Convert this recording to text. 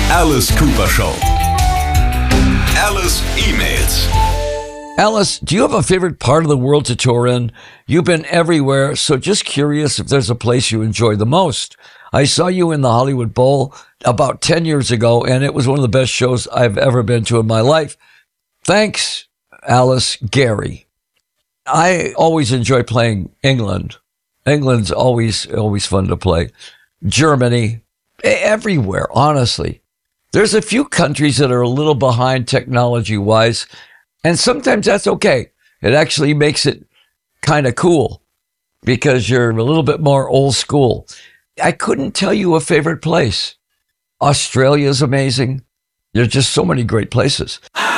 Alice Cooper Show. Alice emails. Alice, do you have a favorite part of the world to tour in? You've been everywhere, so just curious if there's a place you enjoy the most. I saw you in the Hollywood Bowl about 10 years ago, and it was one of the best shows I've ever been to in my life. Thanks, Alice. Gary. I always enjoy playing England. England's always fun to play. Germany, everywhere, honestly. There's a few countries that are a little behind technology-wise, and sometimes that's okay. It actually makes it kind of cool because you're a little bit more old school. I couldn't tell you a favorite place. Australia's amazing. There's just so many great places.